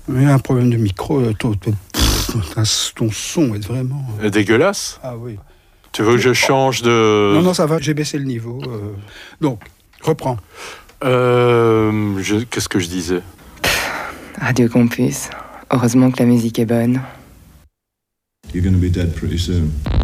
Il y a un problème de micro. Ton son est vraiment... Dégueulasse. Ah oui. Tu veux que je change de... Non, ça va, j'ai baissé le niveau. Donc, reprends. Qu'est-ce que je disais? Radio Campus. Heureusement que la musique est bonne. You're gonna be dead pretty soon.